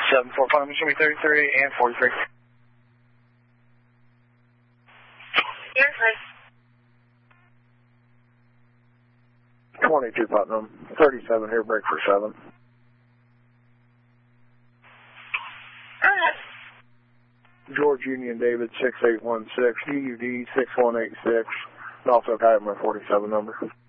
745, show me 33 and 43. Yes, sir. 22 Putnam, 37 here, break for 7. Alright. George Union David 6816, EUD 6186, and also got my 47 number.